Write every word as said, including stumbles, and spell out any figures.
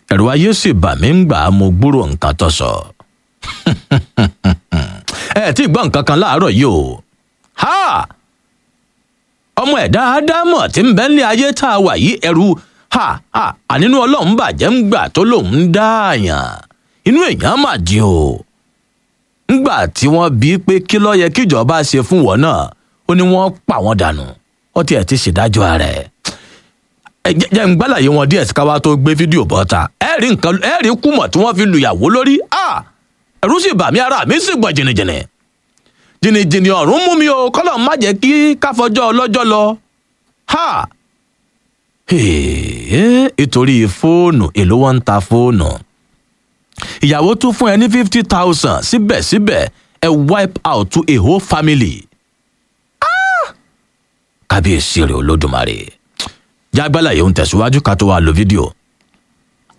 ẹ̀rù ayé sì bà mí ń gbà á mo gbúrò nǹkan tó sọ. ẹ tí gbọ́ nǹkan kan láàárọ̀ yìí o ha ọmọ ẹ̀dá ádámọ̀ tí ń bẹ ní ayé tá a wà yìí ẹ̀rù ha ha ànínú ọlọ́run bàjẹ́ ń gbà tó lòun ń dá àyàn inú èèyàn mà di o ńgbà tí wọ́n bí pé kí ló yẹ kíjọba ṣe fún wọn náà ó ní wọ́n pa wọ́n dànù ó tiẹ̀ ti ṣèdájọ́ ara ẹ̀ jẹ́ ń gbálàyé wọn díẹ̀ sí káwá tó gbé fídíò bọ́ta ẹ rí nǹkan ẹ rí kùmọ̀ tí wọ́n fi lùyàwó lórí ẹ̀rù sì bà mí ara mi sì gbọ̀n jìnnìjìnnì jìnnìjìnnì ọ̀run mú mi o kọ́lọ̀ má jẹ́ kí káfọjọ́ ọlọ́jọ́ lọ ha ìtorí fóònù èló wọn ń ta fóònù ìyàwó tún fún ẹ ní fifty thousand síbẹ̀síbẹ̀ ẹ wipe out to a whole family kábíyèsí rẹ̀ olódùmarè jágbálà yìí ń tẹ̀síwájú ká tó wá lo fídíò.